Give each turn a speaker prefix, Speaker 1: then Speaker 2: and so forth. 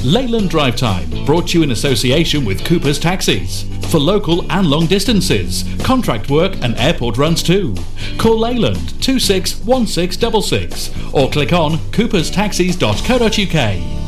Speaker 1: Leyland Drive Time, brought to you in association with Cooper's Taxis. For local and long distances, contract work and airport runs too. Call Leyland 261666 or click on cooperstaxis.co.uk.